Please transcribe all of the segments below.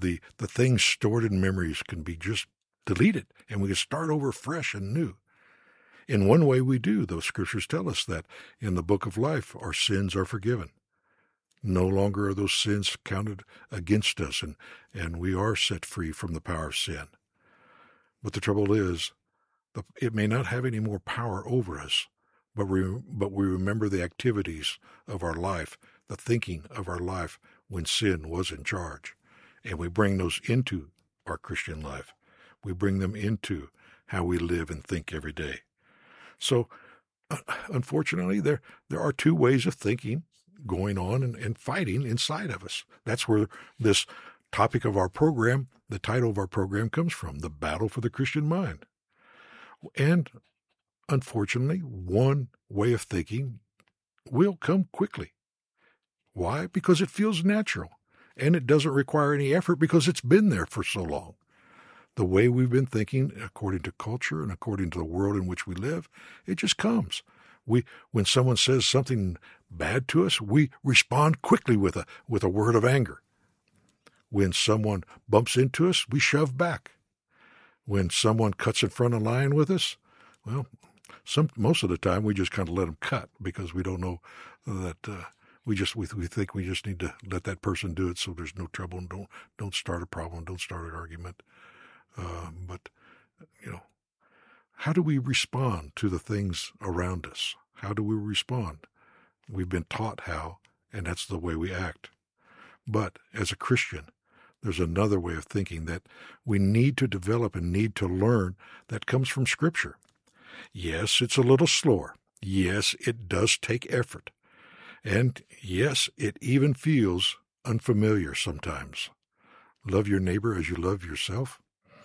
the things stored in memories can be just deleted, and we can start over fresh and new. In one way we do. Those scriptures tell us that in the book of life, our sins are forgiven. No longer are those sins counted against us, and we are set free from the power of sin. But the trouble is, it may not have any more power over us, but we remember the activities of our life, the thinking of our life when sin was in charge. And we bring those into our Christian life. We bring them into how we live and think every day. So, unfortunately, there are two ways of thinking going on and fighting inside of us. That's where this topic of our program, the title of our program, comes from, the battle for the Christian mind. And unfortunately, one way of thinking will come quickly. Why? Because it feels natural, and it doesn't require any effort because it's been there for so long. The way we've been thinking, according to culture and according to the world in which we live, it just comes. When someone says something bad to us, we respond quickly with a word of anger. When someone bumps into us, we shove back. When someone cuts in front of line with us, well, most of the time we just kind of let them cut because we don't know that we think we just need to let that person do it so there's no trouble and don't start a problem, don't start an argument. But how do we respond to the things around us? How do we respond? We've been taught how, and that's the way we act. But as a Christian, there's another way of thinking that we need to develop and need to learn that comes from Scripture. Yes, it's a little slower. Yes, it does take effort. And yes, it even feels unfamiliar sometimes. Love your neighbor as you love yourself.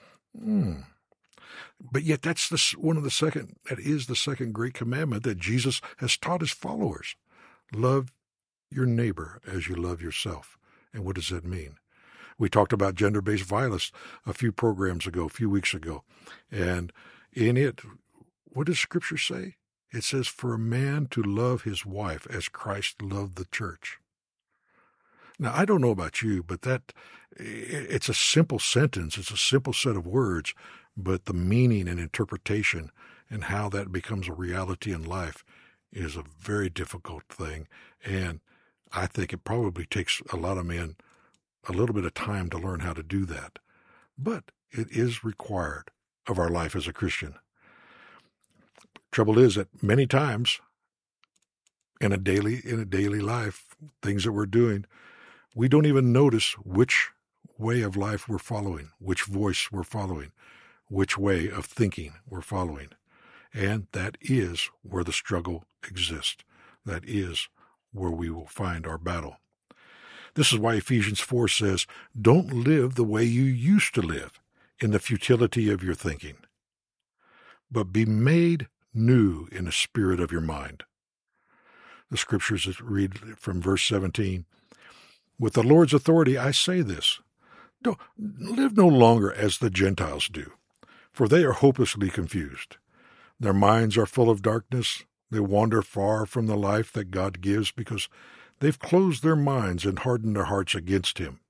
But yet that is the second great commandment that Jesus has taught his followers. Love your neighbor as you love yourself. And what does that mean? We talked about gender-based violence a few weeks ago. And in it, what does Scripture say? It says, for a man to love his wife as Christ loved the church. Now, I don't know about you, but it's a simple sentence. It's a simple set of words, but the meaning and interpretation and how that becomes a reality in life is a very difficult thing. And I think it probably takes a lot of men a little bit of time to learn how to do that. But it is required of our life as a Christian. Trouble is that many times in a daily life, things that we're doing, we don't even notice which way of life we're following, which voice we're following, which way of thinking we're following. And that is where the struggle exists. That is where we will find our battle. This is why Ephesians 4 says, don't live the way you used to live in the futility of your thinking, but be made new in the spirit of your mind. The scriptures read from verse 17, with the Lord's authority I say this, don't live no longer as the Gentiles do, for they are hopelessly confused. Their minds are full of darkness. They wander far from the life that God gives because they've closed their minds and hardened their hearts against him.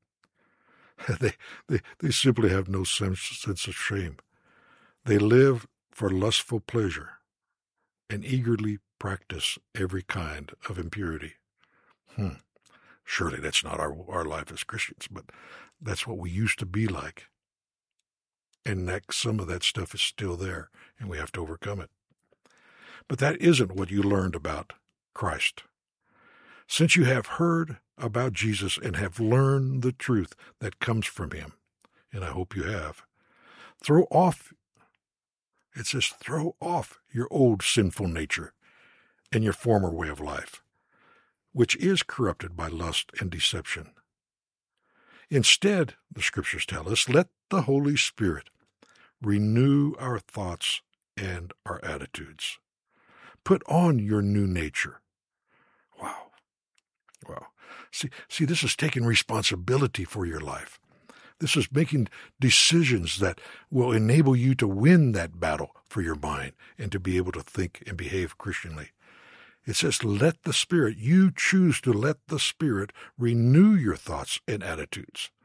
They simply have no sense of shame. They live for lustful pleasure and eagerly practice every kind of impurity. Surely that's not our life as Christians, but that's what we used to be like. And some of that stuff is still there, and we have to overcome it. But that isn't what you learned about Christ. Since you have heard about Jesus and have learned the truth that comes from him, and I hope you have, throw off your old sinful nature and your former way of life, which is corrupted by lust and deception. Instead, the scriptures tell us, let the Holy Spirit renew our thoughts and our attitudes. Put on your new nature. Wow. See, this is taking responsibility for your life. This is making decisions that will enable you to win that battle for your mind and to be able to think and behave Christianly. It says, you choose to let the Spirit renew your thoughts and attitudes.